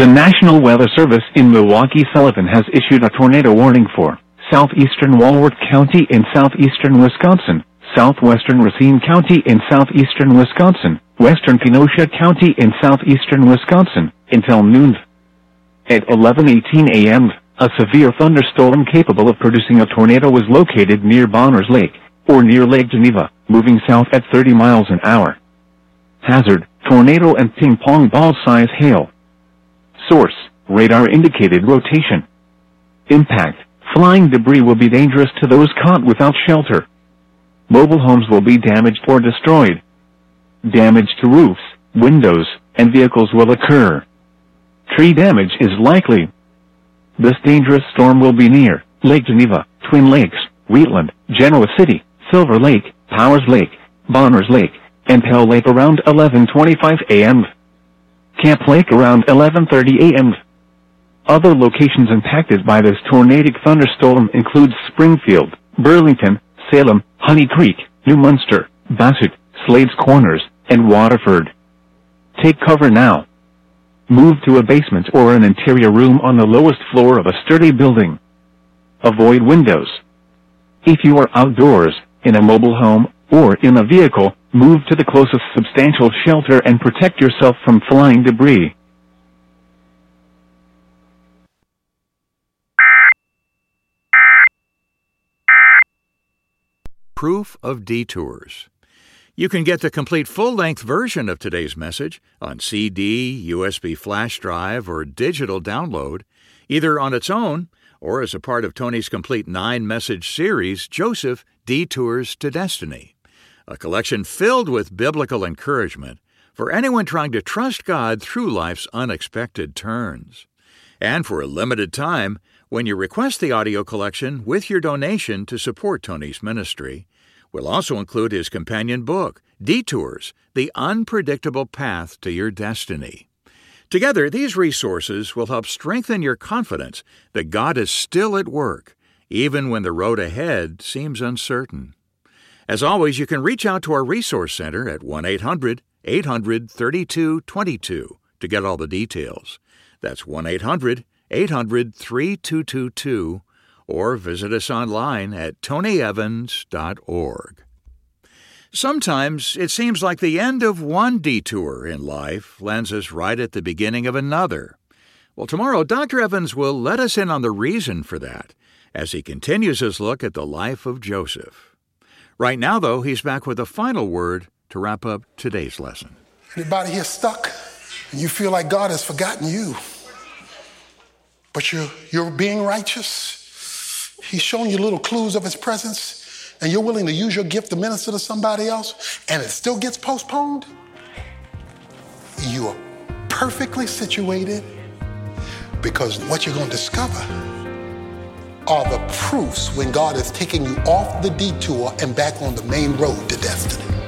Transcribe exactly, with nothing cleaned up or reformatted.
The National Weather Service in Milwaukee-Sullivan has issued a tornado warning for southeastern Walworth County in southeastern Wisconsin, southwestern Racine County in southeastern Wisconsin, western Kenosha County in southeastern Wisconsin, until noon. At eleven eighteen a m, a severe thunderstorm capable of producing a tornado was located near Bonners Lake, or near Lake Geneva, moving south at thirty miles an hour. Hazard, tornado and ping-pong ball-size hail. Source, radar indicated rotation. Impact, flying debris will be dangerous to those caught without shelter. Mobile homes will be damaged or destroyed. Damage to roofs, windows, and vehicles will occur. Tree damage is likely. This dangerous storm will be near Lake Geneva, Twin Lakes, Wheatland, Genoa City, Silver Lake, Powers Lake, Bonners Lake, and Pell Lake around eleven twenty-five a m Camp Lake around eleven thirty a m Other locations impacted by this tornadic thunderstorm include Springfield, Burlington, Salem, Honey Creek, New Munster, Bassett, Slades Corners, and Waterford. Take cover now. Move to a basement or an interior room on the lowest floor of a sturdy building. Avoid windows. If you are outdoors, in a mobile home, or in a vehicle, move to the closest substantial shelter and protect yourself from flying debris. Proof of Detours. You can get the complete full-length version of today's message on C D, U S B flash drive, or digital download, either on its own or as a part of Tony's complete nine-message series, Joseph, Detours to Destiny, a collection filled with biblical encouragement for anyone trying to trust God through life's unexpected turns. And for a limited time, when you request the audio collection with your donation to support Tony's ministry, we'll also include his companion book, Detours, The Unpredictable Path to Your Destiny. Together, these resources will help strengthen your confidence that God is still at work, even when the road ahead seems uncertain. As always, you can reach out to our Resource Center at one eight hundred eight hundred thirty-two twenty-two to get all the details. That's one eight hundred eight hundred thirty-two twenty-two, or visit us online at tony evans dot org. Sometimes it seems like the end of one detour in life lands us right at the beginning of another. Well, tomorrow, Doctor Evans will let us in on the reason for that as he continues his look at the life of Joseph. Right now, though, he's back with a final word to wrap up today's lesson. Anybody here stuck and you feel like God has forgotten you, but you're, you're being righteous? He's showing you little clues of his presence, and you're willing to use your gift to minister to somebody else, and it still gets postponed? You are perfectly situated, because what you're going to discover are the proofs when God is taking you off the detour and back on the main road to destiny.